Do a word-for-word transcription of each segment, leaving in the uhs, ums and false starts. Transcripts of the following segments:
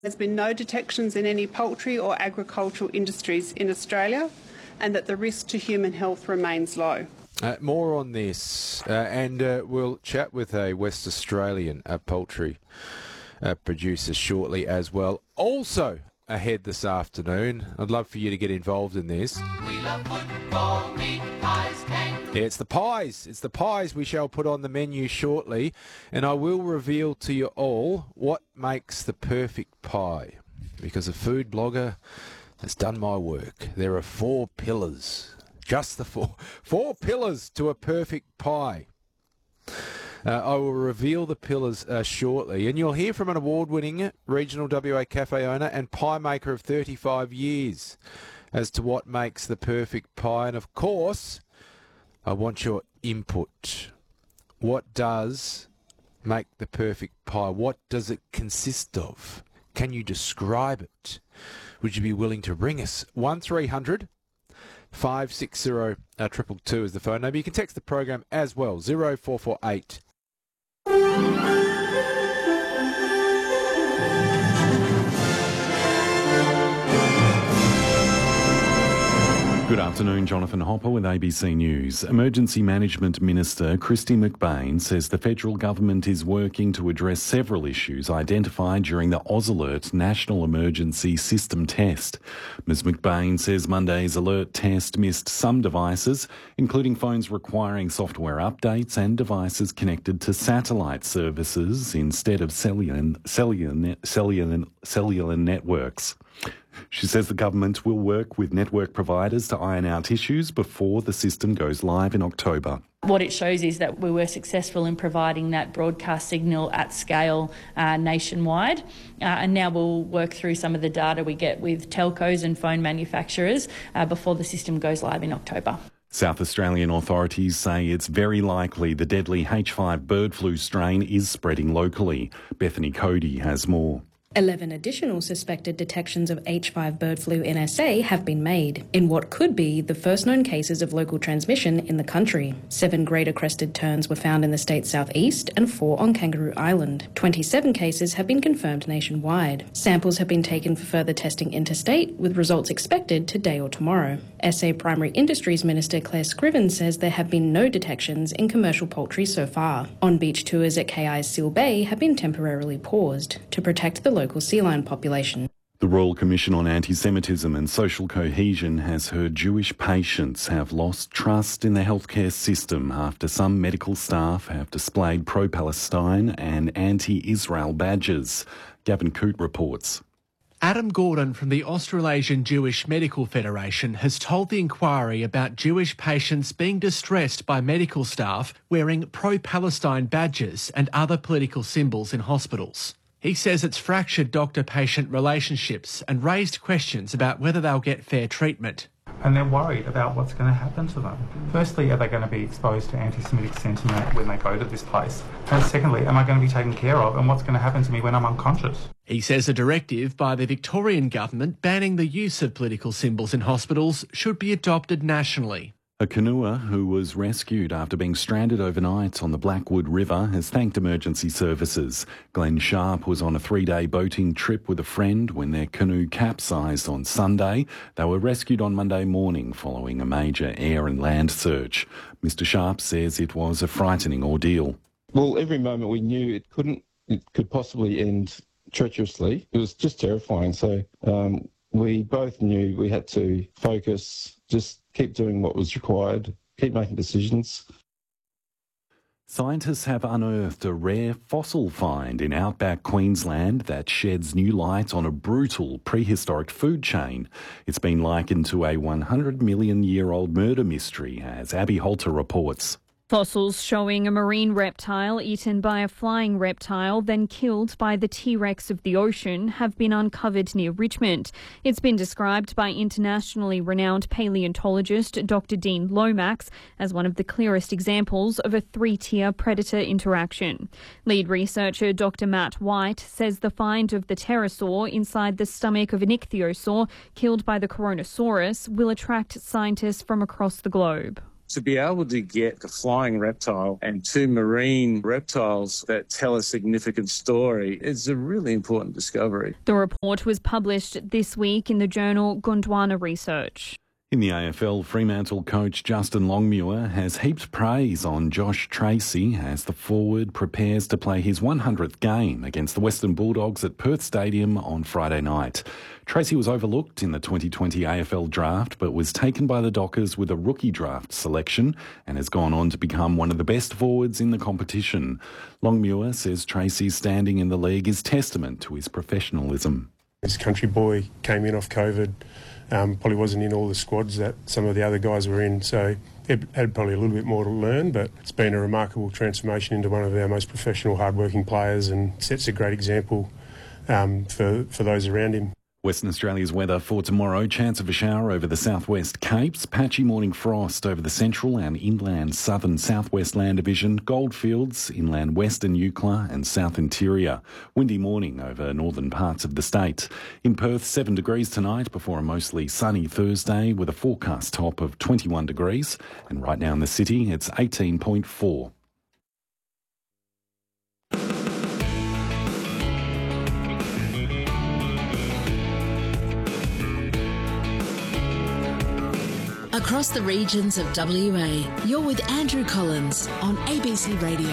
There's been no detections in any poultry or agricultural industries in Australia, and that the risk to human health remains low. Uh, more on this, uh, and uh, we'll chat with a West Australian uh, poultry uh, producer shortly as well. Also ahead this afternoon, I'd love for you to get involved in this. We love football, meat pies, kangaroo. Yeah, it's the pies. It's the pies we shall put on the menu shortly, and I will reveal to you all what makes the perfect pie, because a food blogger has done my work. There are four pillars, just the four, four pillars to a perfect pie. Uh, I will reveal the pillars uh, shortly, and you'll hear from an award-winning regional W A cafe owner and pie maker of thirty-five years as to what makes the perfect pie. And of course, I want your input. What does make the perfect pie? What does it consist of? Can you describe it? Would you be willing to ring us? one three hundred five six zero two two two is the phone number. You can text the program as well, zero four four eight. Good afternoon, Jonathan Hopper with A B C News. Emergency Management Minister Kristy McBain says the federal government is working to address several issues identified during the AusAlert National Emergency System test. Miz McBain says Monday's alert test missed some devices, including phones requiring software updates and devices connected to satellite services instead of cellular, cellular, cellular, cellular networks. She says the government will work with network providers to iron out issues before the system goes live in October. What it shows is that we were successful in providing that broadcast signal at scale uh, nationwide, uh, and now we'll work through some of the data we get with telcos and phone manufacturers uh, before the system goes live in October. South Australian authorities say it's very likely the deadly H five bird flu strain is spreading locally. Bethany Cody has more. Eleven additional suspected detections of H five bird flu in S A have been made, in what could be the first known cases of local transmission in the country. Seven greater crested terns were found in the state's southeast and four on Kangaroo Island. Twenty-seven cases have been confirmed nationwide. Samples have been taken for further testing interstate, with results expected today or tomorrow. S A Primary Industries Minister Claire Scriven says there have been no detections in commercial poultry so far. On-beach tours at K I's Seal Bay have been temporarily paused to protect the local sea lion population. The Royal Commission on Anti-Semitism and Social Cohesion has heard Jewish patients have lost trust in the healthcare system after some medical staff have displayed pro-Palestine and anti-Israel badges. Gavin Coote reports. Adam Gordon from the Australasian Jewish Medical Federation has told the inquiry about Jewish patients being distressed by medical staff wearing pro-Palestine badges and other political symbols in hospitals. He says it's fractured doctor-patient relationships and raised questions about whether they'll get fair treatment. And they're worried about what's going to happen to them. Firstly, are they going to be exposed to anti-Semitic sentiment when they go to this place? And secondly, am I going to be taken care of, and what's going to happen to me when I'm unconscious? He says a directive by the Victorian government banning the use of political symbols in hospitals should be adopted nationally. A canoer who was rescued after being stranded overnight on the Blackwood River has thanked emergency services. Glenn Sharp was on a three-day boating trip with a friend when their canoe capsized on Sunday. They were rescued on Monday morning following a major air and land search. Mister Sharp says it was a frightening ordeal. Well, every moment we knew it couldn't, it could possibly end treacherously. It was just terrifying. So um, we both knew we had to focus, just keep doing what was required, keep making decisions. Scientists have unearthed a rare fossil find in outback Queensland that sheds new light on a brutal prehistoric food chain. It's been likened to a one hundred million year old murder mystery, as Abby Holter reports. Fossils showing a marine reptile eaten by a flying reptile, then killed by the T-Rex of the ocean, have been uncovered near Richmond. It's been described by internationally renowned paleontologist Doctor Dean Lomax as one of the clearest examples of a three-tier predator interaction. Lead researcher Doctor Matt White says the find of the pterosaur inside the stomach of an ichthyosaur killed by the Coronosaurus will attract scientists from across the globe. To be able to get a flying reptile and two marine reptiles that tell a significant story is a really important discovery. The report was published this week in the journal Gondwana Research. In the A F L, Fremantle coach Justin Longmuir has heaped praise on Josh Tracy as the forward prepares to play his one hundredth game against the Western Bulldogs at Perth Stadium on Friday night. Tracy was overlooked in the twenty twenty A F L draft but was taken by the Dockers with a rookie draft selection and has gone on to become one of the best forwards in the competition. Longmuir says Tracy's standing in the league is testament to his professionalism. This country boy came in off COVID. Um, probably wasn't in all the squads that some of the other guys were in, so it had probably a little bit more to learn, but it's been a remarkable transformation into one of our most professional, hard-working players and sets a great example um, for, for those around him. Western Australia's weather for tomorrow. Chance of a shower over the southwest Capes. Patchy morning frost over the central and inland southern southwest land division. Goldfields, inland western Eucla and south interior. Windy morning over northern parts of the state. In Perth, seven degrees tonight before a mostly sunny Thursday with a forecast top of twenty-one degrees. And right now in the city, it's eighteen point four. Across the regions of W A, you're with Andrew Collins on A B C Radio.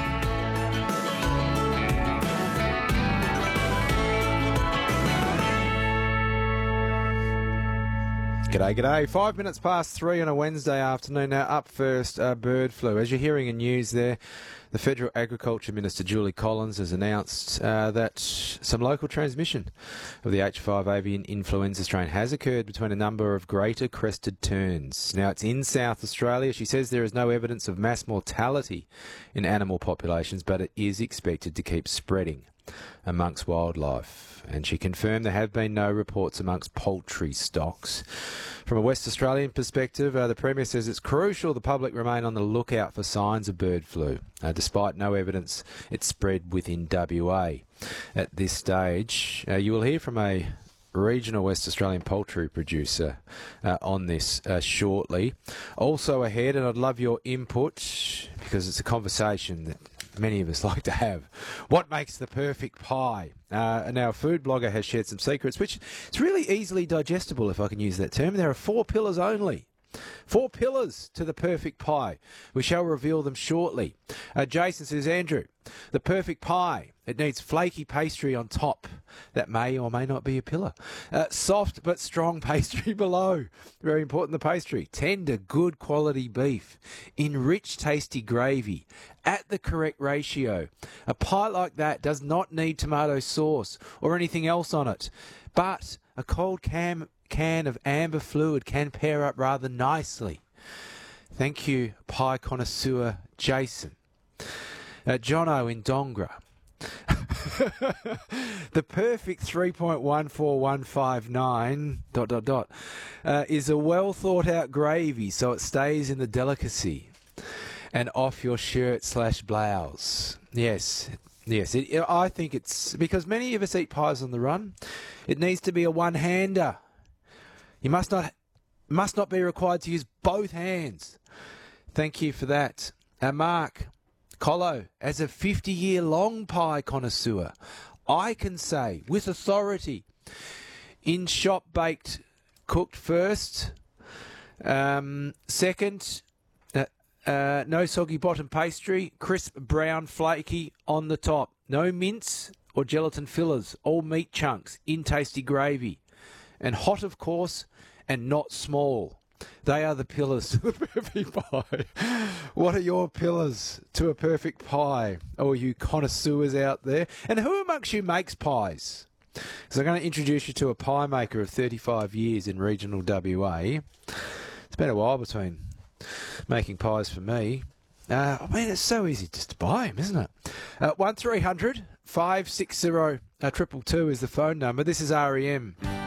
G'day, g'day. Five minutes past three on a Wednesday afternoon. Now, up first, uh, bird flu. As you're hearing in news there, the Federal Agriculture Minister, Julie Collins, has announced uh, that some local transmission of the H five avian influenza strain has occurred between a number of greater crested terns. Now, it's in South Australia. She says there is no evidence of mass mortality in animal populations, but it is expected to keep spreading amongst wildlife. And she confirmed there have been no reports amongst poultry stocks. From a West Australian perspective, uh, the Premier says it's crucial the public remain on the lookout for signs of bird flu, uh, despite no evidence it's spread within W A. At this stage, uh, you will hear from a regional West Australian poultry producer uh, on this uh, shortly. Also ahead, and I'd love your input because it's a conversation that many of us like to have. What makes the perfect pie? Uh, now, a food blogger has shared some secrets, which it's really easily digestible, if I can use that term. There are four pillars only. Four pillars to the perfect pie. We shall reveal them shortly. Uh, Jason says, Andrew, the perfect pie, it needs flaky pastry on top. That may or may not be a pillar. Uh, soft but strong pastry below. Very important, the pastry. Tender, good quality beef. Enriched, tasty gravy. At the correct ratio. A pie like that does not need tomato sauce or anything else on it. But a cold cam... can of amber fluid can pair up rather nicely. Thank you, pie connoisseur Jason. Uh, Jono in Dongra. The perfect three point one four one five nine dot dot dot uh, is a well thought out gravy so it stays in the delicacy and off your shirt slash blouse. Yes. Yes, it, I think it's because many of us eat pies on the run. It needs to be a one-hander. You must not must not be required to use both hands. Thank you for that. Uh, Mark, Colo, as a fifty-year-long pie connoisseur, I can say with authority, in shop baked, cooked first. Um, second, uh, uh, no soggy bottom pastry, crisp brown flaky on the top. No mince or gelatin fillers, all meat chunks in tasty gravy. And hot, of course, and not small. They are the pillars to the perfect pie. What are your pillars to a perfect pie? Oh, you connoisseurs out there. And who amongst you makes pies? So I'm going to introduce you to a pie maker of thirty-five years in regional W A. It's been a while between making pies for me. Uh, I mean, it's so easy just to buy them, isn't it? Uh, one three hundred five six zero two two two is the phone number. This is R E M.